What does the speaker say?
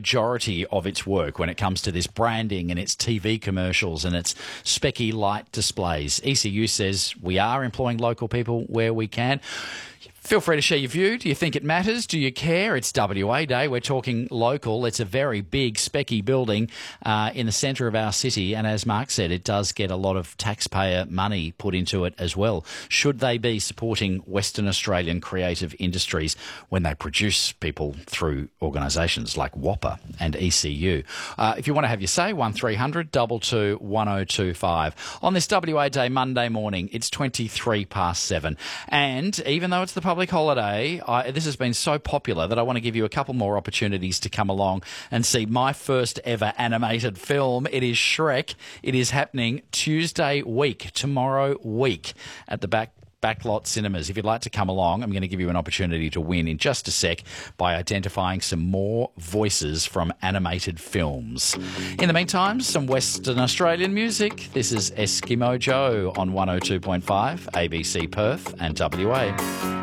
majority of its work when it comes to this branding and its TV commercials and its specky light displays. ECU says we are employing local people where we can. Feel free to share your view. Do you think it matters? Do you care? It's WA Day. We're talking local. It's a very big, specky building in the centre of our city. And as Mark said, it does get a lot of taxpayer money put into it as well. Should they be supporting Western Australian creative industries when they produce people through organisations like WAPA and ECU? If you want to have your say, 1300 222 1025. On this WA Day Monday morning, it's 23 past 7. And even though it's the public holiday, this has been so popular that I want to give you a couple more opportunities to come along and see my first ever animated film. It is Shrek. It is happening Tuesday week, tomorrow week, at the Backlot Cinemas. If you'd like to come along, I'm going to give you an opportunity to win in just a sec by identifying some more voices from animated films. In the meantime, some Western Australian music. This is Eskimo Joe on 102.5 ABC Perth and WA.